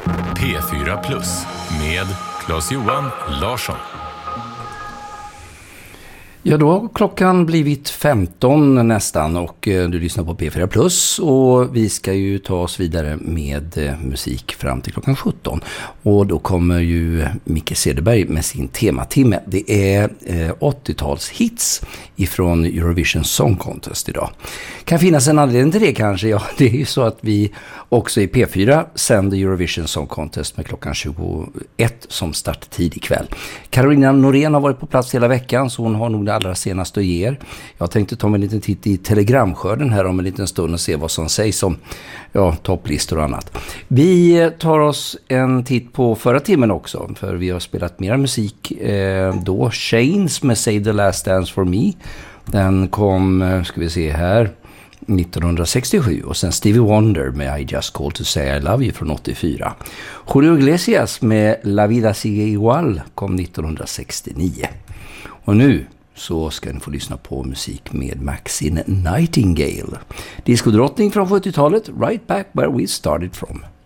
P4 Plus med Claes-Johan Larsson. Ja, då har klockan blivit 15 nästan och du lyssnar på P4 Plus och vi ska ju ta oss vidare med musik fram till klockan 17. Och då kommer ju Micke Cederberg med sin tematimme. Det är 80-tals hits ifrån Eurovision Song Contest idag. Kan finnas en anledning till det kanske? Ja, det är ju så att vi också i P4 sänder Eurovision Song Contest med klockan 21 som starttid ikväll. Carolina Norén har varit på plats hela veckan så hon har nog det allra senaste att ge er. Jag tänkte ta mig en liten titt i telegramskörden här om en liten stund och se vad som sägs om topplistor och annat. Vi tar oss en titt på förra timmen också för vi har spelat mer musik då. Shanes med Save the Last Dance for Me. Den kom, ska vi se här, 1967 och sen Stevie Wonder med I Just Called to Say I Love You från 84. Julio Iglesias med La Vida Sigue Igual kom 1969. Och nu så ska ni få lyssna på musik med Maxine Nightingale. Diskodrottning från 70-talet, right back where we started from.